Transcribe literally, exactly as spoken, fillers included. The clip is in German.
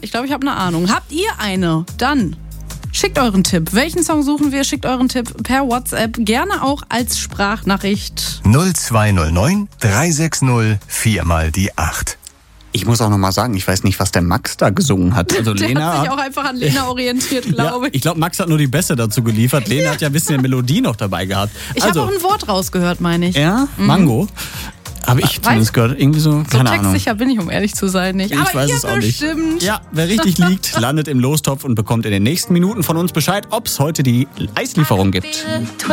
Ich glaube, ich habe eine Ahnung. Habt ihr eine? Dann schickt euren Tipp. Welchen Song suchen wir? Schickt euren Tipp per WhatsApp. Gerne auch als Sprachnachricht. null zwei null neun drei sechs null vier mal die acht. Ich muss auch noch mal sagen, ich weiß nicht, was der Max da gesungen hat. Also der Lena hat sich auch einfach an Lena orientiert, glaube ja, ich. ich glaube, Max hat nur die Bässe dazu geliefert. Lena ja. hat ja ein bisschen Melodie noch dabei gehabt. Ich also, habe auch ein Wort rausgehört, meine ich. Ja, Mango. Habe ich Weiß, zumindest gehört. Irgendwie so, keine so Ahnung. textsicher bin ich, um ehrlich zu sein, nicht. Ich Aber weiß ihr es auch nicht. bestimmt. Ja, wer richtig liegt, landet im Lostopf und bekommt in den nächsten Minuten von uns Bescheid, ob es heute die Eislieferung gibt.